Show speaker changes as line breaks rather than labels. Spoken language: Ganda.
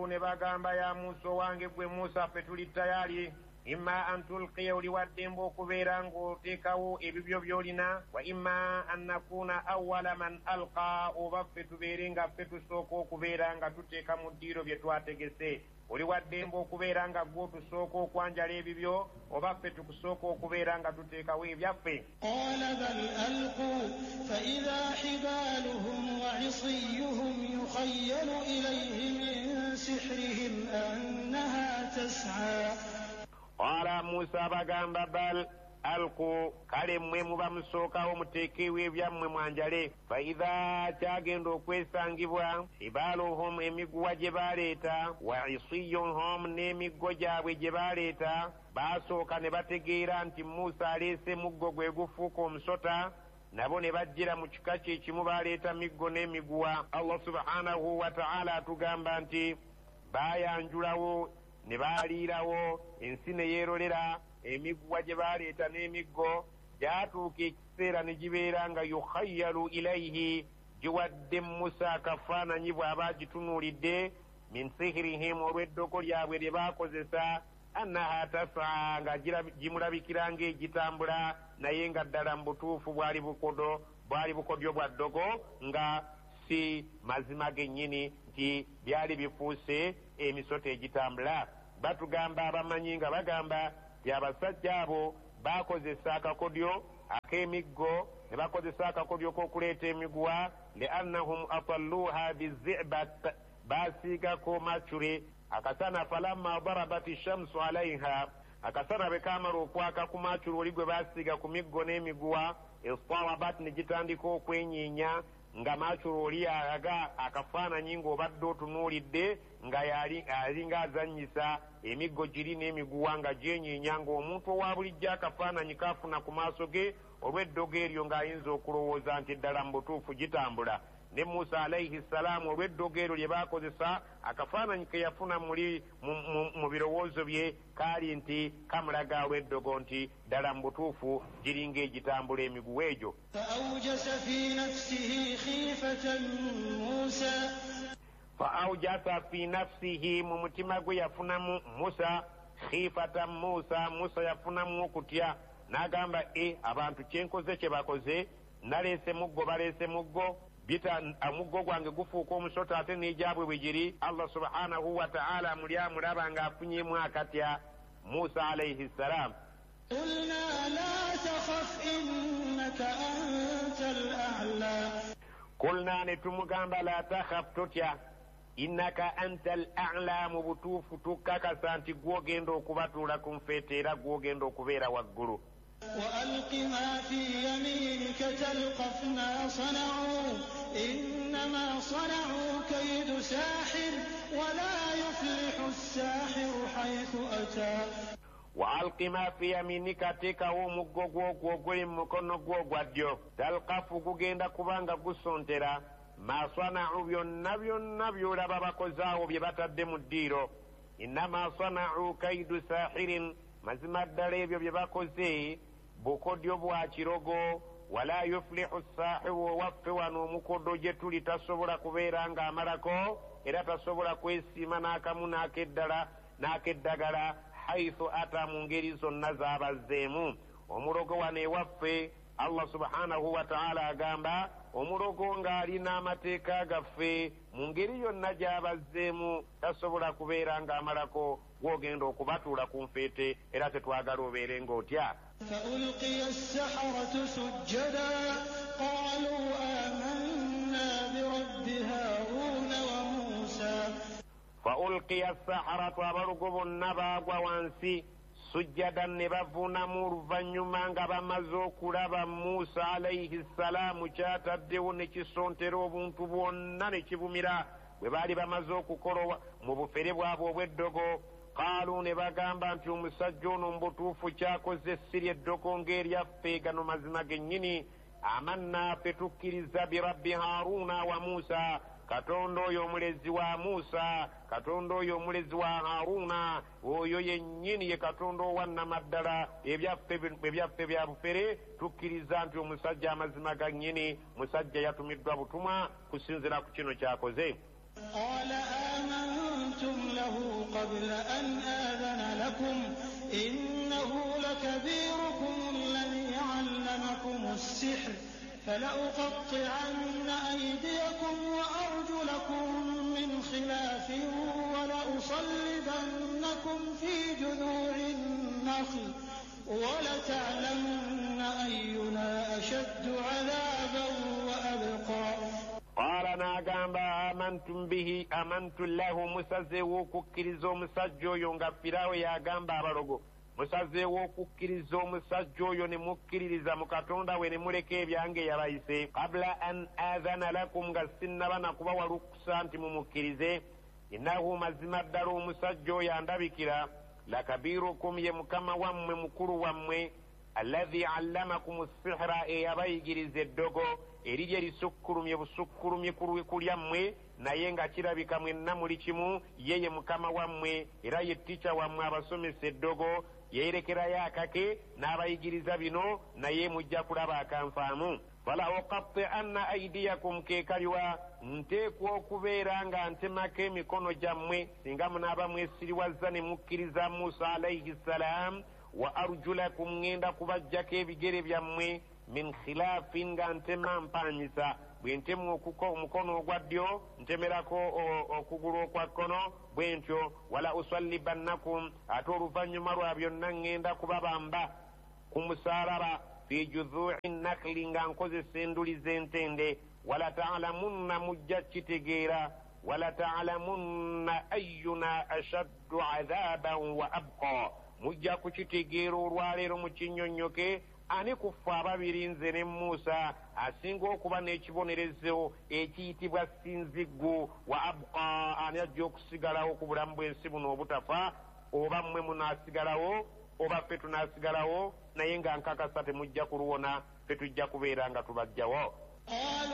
ne bagamba ya Musa wange gwe Musa ffe tuli tayali imma an tulqiya oli waddemba okubeera ng'oteekawo ebibyo by'olina wa imma an nakuna awwala man alqa oba ffe tubeere nga ffe tusooka okubeera nga tuteeka mu ddiiro bye twategese oli waddemba okubeera nga gwe tusooka okwanjala ebibyo oba ffe tukusooka okubeera nga tuteekawo ebyaffe.
qala bal alqu fa idha hibaluhum wa isiyuhum yukhayyalu ilayhi min sihrihim annaha tas'a.
Qala Musa bagamba bal alqu kale mmwe muba musookawo muteekewo ebyammwe mwanjale. fa idha kyagenda okwesangibwa hibaluhum emiguwa gye baleeta wa isiyuhum n'emiggo gyabwe gye baleeta baasooka ne bategeera nti Musa aleese muggo gwe gufuuka omusota nabo ne bajjira mu kika kye kimu baleeta miggo n'emiguwa. Allah subhanahu wa ta'ala atugamba nti baayanjulawo ne baaliirawo ensi ne yeerolera emiguwa gye baleeta n'emiggo gyatuuka ekiseera ne gibeera nga yukhayyalu ilayhi giwadde Musa akafaananyi bw'aba agitunuulidde min sihirihim olw'eddogo lyabwe lye baakozesa annaha tasa nga gimulabikira ng'egitambula naye nga ddala mu butuufu bwali bukodyo bwa ddogo nga si mazima gennyini nti byali bifuuse emisota egitambula. Batugamba abamanyi nga bagamba ti abasajja abo bakozesa akakodyo ak'emiggo ne bakozesa akakodyo k'okuleeta emiguwa liannahum atalluha bizibat baasiigako macure akasana falamma darabati shamsu alaiha akasana bwe kaamala okwaka ku macure oli gwe baasiiga ku miggo n'emiguwa istarabat ne gitandika okwenyiinya nga macure oli alaga akafaananyi ng'obadde otunuulidde nga alinga azannyisa emiggo giri n'emiguwa nga gyenyiinya ng'omuntu owa bulijjo akafaananyi kaafuna ku maaso ge olw'eddogo eryo ng'ayinza okulowooza nti ddala mu butuufu gitambula. Ne Musa alayhi salaamu olw'eddogo eryo lye baakozesa akafaananyi ke yafuna mu birowoozo bye kaali nti kamulaga olw'eddogo nti ddala mu butuufu giringa egitambula emiguwa egyo. faawjasa fi nafsihi mu mutima gwe yafunamu Musa khiifatan Musa yafunamu okutya n'agamba abantu kyenkoze kye bakoze naleese muggo baleese muggo bita amuggo gwange gufuuka omusota ate n'egyabwe bwe giri. Allah subhanahu wa ta'ala muli amulaba ng'afunyemu akatya Musa alayhi salam.
qulna la takhaf innaka anta al-a'la
qulna ne tumugamba la takhaf totya innaka anta al-a'la mu butuufu tukkakasa nti gw'ogenda okubatuula ku nfeete era gw'ogenda okubeera waggulu.
وألق ما في يمينك تلقف ما صنعوا إنما صنعوا كيد ساحر ولا يفلح الساحر حيث أتى.
وألق ما في يمينك تيكاwo muggo gwogwo oguli mu mukono gwo gwa ddyo talqafu gugenda kubanga gusontera ma sana'u byonna by'olaba bakozaawo bye batadde mu ddiiro. innama sana'u kaidu sahirin mazima ddala ebyo bye bakoze bukodyo bwa kirogo. wala yuflihu sahiru waffe wano omukodo gye tuli tasobola kubeera ng'amalako era tasobola kwesiima n'akamu n'akeddagala haithu ata mu ngeri zonna z'abazzeemu. omulogo wano ewaffe Allah subhanahu wa ta'ala agamba omulogo ng'alina amateeka gaffe mu ngeri yonna gy'abazzeemu tasobola kubeera ng'amalako gw'ogenda okubatuula ku nfeete era tetwagala obeere ng'otya.
فألقي السحرة سجدا قالوا آمنا برب هارون وموسى.
فألقي السحرة abalugo bonna baagwa wansi sujjadan ne bavuunamu oluvannyuma nga bamaze okulaba Musa alayhi salaamu kyataddewo ne kisontera obuntu bwonna ne kibumira bwe baali bamaze okukola mu bufere bwabwe obw'eddogo. qaalu ne bagamba nti omusajja ono mu butuufu kyakoze siri eddogo ng'eryaffe gano mazima gennyini. amanna ffe tukkiriza birabbi Haaruna wa Musa katonda oyo omulezi wa Musa katonda oyo omulezi wa Haaruna oyo yennyini ye katonda owannamaddala ebyaffe bya bufere tukkiriza nti omusajja amazima gannyini musajja yatumiddwa butumwa kusinzira ku kino kyakoze.
قال آمنتم قبل أن آذن لكم إنه لكبيركم الذي علمكم السحر فلأقطعن أيديكم وأرجلكم من خلاف ولأصلبنكم في جذوع النخل ولتعلمن أينا أشد عذابا وأبقى.
قال ناغamba amantu lahu musazeewo okukkiriza omusajja oyo nga Firaawo yagamba abalogo musazeewo okukkiriza omusajja oyo ne mukkiririza mu Katonda we ne muleka ebyange yabayise qabla an adhana lakum nga sinnaba nakubawa lukusa nti mumukkirize innahu mazima ddala omusajja oyo andabikira lakabirukum ye mukama wammwe mukulu wammwe alladhi allamakum as-sihra eyabayigiriza eddogo erirye lisukkulumye busukkulumye kulyammwe naye nga kirabika mwenna muli kimu yeye mukama wammwe era ye ttica wammwe abasomesa eddogo yeerekerayo akake n'abayigiriza bino naye mujja kulaba akanfaamu fala uqatti'anna aydiyakum kekaliwa nteekwa okubeera nga ntemako emikono gyammwe singa munaaba mwesiriwazza ne mukkiriza Musa alayhi salaam wa arjulakum ngenda kubajjako ebigere byammwe min khilaafin nga ntema mpaanyisa bwe ntemu omukono ogwa ddyo ntemerako okugulu okwa kkono bwe ntyo wala usallibannakum ate oluvannyuma lwa byonna ngenda kubabamba ku musaalaba fi judhuu'i nakli nga nkozesa enduli z'entende wala ta'lamunna mujja kitegeera wala ta'lamunna ayyuna ashaddu adhaaban wa abqa mujja kukitegeera olwaleero mu kinnyonnyoke ani ku ffe ababiri nze ne Musa asinga okuba n'ekibonerezo ekiyitibwa sinziggu wa abqa ani ajja okusigalawo ku bulamu bw'ensi buno obutafa oba mmwe munaasigalawo oba ffe tunaasigalawo naye nga nkakasa temujja kuluwona ffe tujja kubeera nga tubajjawo.